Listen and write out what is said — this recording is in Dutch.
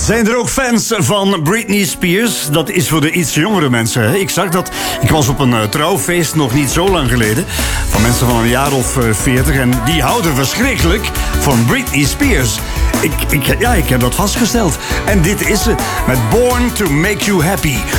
Zijn er ook fans van Britney Spears? Dat is voor de iets jongere mensen. Hè? Ik zag dat. Ik was op een trouwfeest nog niet zo lang geleden. Van mensen van een jaar of 40. En die houden verschrikkelijk van Britney Spears. Ik heb dat vastgesteld. En dit is ze. Met Born to Make You Happy.